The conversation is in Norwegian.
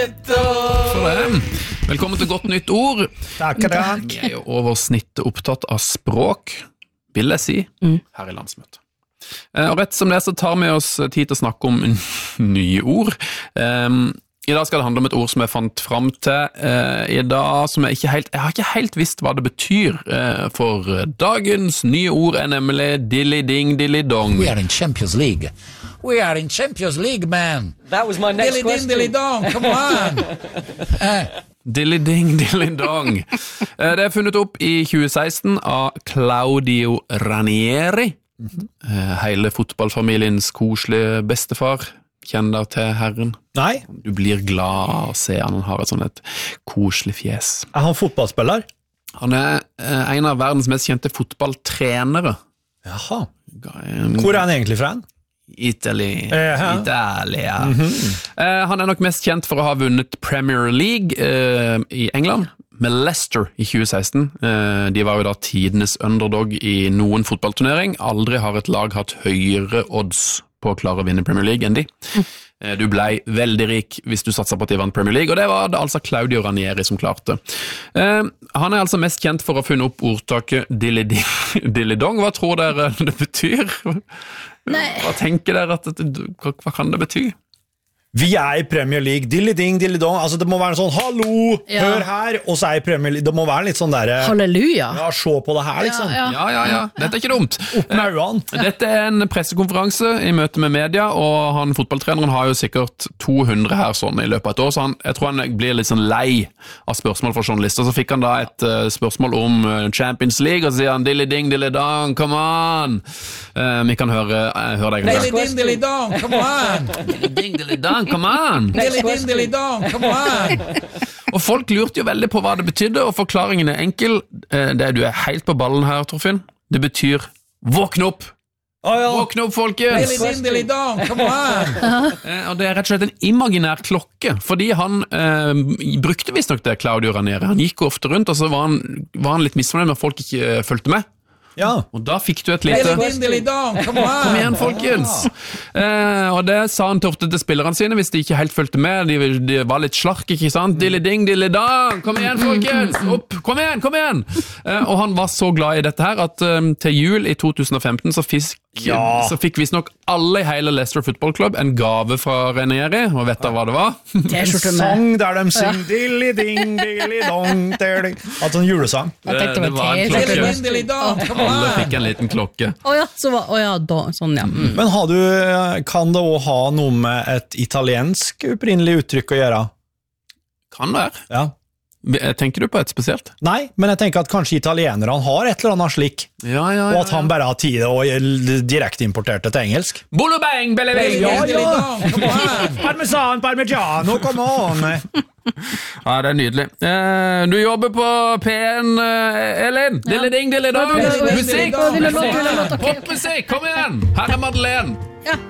For det. Velkommen til Godt nytt ord. Takk. Vi jo over snittet opptatt av språk, vil jeg si, her i landsmøtet. Og rett som det så tar vi oss tid til å snakke om nye ord. I dag skal det handle om et ord som jeg fant frem til i dag, som jeg har ikke helt visst hva det betyr, for dagens nye ord nemlig dilly-ding-dilly-dong. We are in Champions League. We are in Champions League, man. That was my next question. Dilly-ding-dilly-dong, come on. Dilly-ding-dilly-dong. Det funnet opp i 2016 av Claudio Ranieri, hele fotballfamiliens koselige bestefar. Kjenner til herren? Nei. Du blir glad av å se han har et sånn et koselig fjes. Er han fotballspiller? Han en av verdens mest kjente fotballtrenere. Jaha. Hvor han egentlig fra? Italia. Han nok mest kjent for å ha vunnet Premier League i England med Leicester i 2016. De var jo da tidenes underdog i noen fotballturnering. Aldri har et lag hatt høyere odds på å klare å vinne Premier League enn de. Du ble veldig rik hvis du satset på at de vant Premier League, og det var det altså Claudio Ranieri som klarte. Han altså mest kjent for å ha funnet opp ordtaket dilly-dong. Hva tror dere det betyr? Hva tenker dere hva kan det bety? Vi i Premier League, dilly-ding, dilly-dong. Altså det må være en sånn, hallo, hør her, og så i Premier League. Det må være litt sånn der... Halleluja. Ja, se på det her, liksom. Ja. Dette ikke dumt. Opp med øynene. Dette en pressekonferanse i møte med media, og han fotballtreneren har jo sikkert 200 her sånn i løpet av et år, så jeg tror han blir litt sånn lei av spørsmål fra journalister. Så fikk han da et spørsmål om Champions League, og så sier han dilly-ding, dilly-dong, come on! Vi kan høre deg. Dilly-ding, dilly-dong, come on! Dilly-ding, dilly-dong, come on! Dilly-ding, dilly-dong, come on! Og folk lurte jo veldig på hva det betydde, og forklaringen enkel. Du helt på ballen her, Torfinn. Det betyr våkne opp! Våkne opp, folkens! Dilly-ding, dilly-dong, come on! Og det rett og slett en imaginær klokke, fordi han brukte visst nok det, Claudio Ranieri. Han gikk ofte rundt, og så var han litt misfornøyd med at folk ikke fulgte med. Ja. Og da fikk du et lite Kom igjen, folkens. Og det sa han ofte til spillerne sine hvis de ikke helt fulgte med. De var litt slark, ikke sant? Dilly-ding, dilly-dong, kom igjen, folkens. Opp, kom igjen. Og han var så glad i dette her at til jul i 2015 så fikk visst nok alle i hele Leicester Football Club en gave fra Ranieri, og vet dere hva det var? En sang der de synger dilly-ding, dilly-dong, altså en julesang. Det var en klokke. Alle fikk en liten klokke. Sånn, ja. Men kan det også ha noe med et italiensk opprinnelig uttrykk å gjøre? Kan være. Ja. Tenker du på et spesielt? Nei, men jeg tenker at kanskje italienerne har et eller annet slik. Og at han bare har tid og direkte importert det til engelsk. Bolo bang, belly bang! Parmigiano, come on! Ja, det nydelig. Du jobber på P1, Elin. Dilly-ding, dilly-dong. Musikk! Popmusikk, kom igjen! Her Madeleine.